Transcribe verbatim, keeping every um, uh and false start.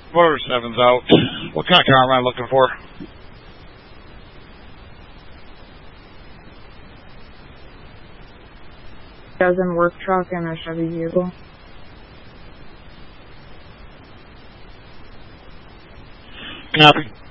Motor seven's out. What kind of car am I looking for? Doesn't work truck and a Chevy vehicle. Copy.